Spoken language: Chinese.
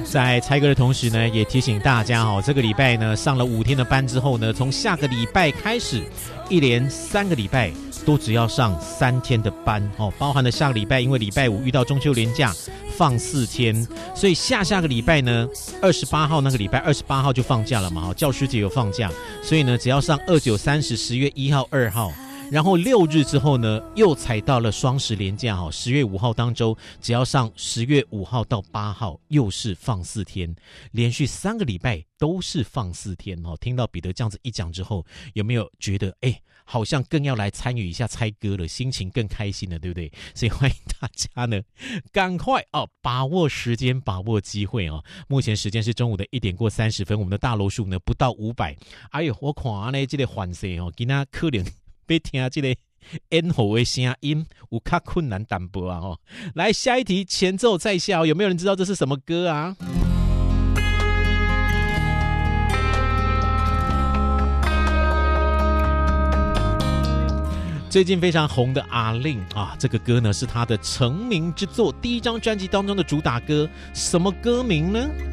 在猜歌的同时呢，也提醒大家哦，这个礼拜呢上了5天的班之后呢，从下个礼拜开始，一连3个礼拜都只要上3天的班哦，包含了下个礼拜，因为礼拜5遇到中秋连假放4天，所以下个礼拜呢，28号那个礼拜28号就放假了嘛，教师节有放假，所以呢，只要上29、30、10月1号、2号。然后6日之后呢，又踩到了双十连假10月5号当周，只要上10月5号到8号，又是放4天，连续3个礼拜都是放4天听到彼得这样子一讲之后，有没有觉得好像更要来参与一下猜歌了，心情更开心了，对不对？所以欢迎大家呢，赶快把握时间，把握机会目前时间是中午的1点过30分，我们的大楼数呢不到500。哎呦，我看呢这个环势今天可能要听这个咽喉的声音有较困难淡薄啊来，下一题前奏在下有没有人知道这是什么歌啊？最近非常红的阿令这个歌呢是他的成名之作，第1张专辑当中的主打歌，什么歌名呢？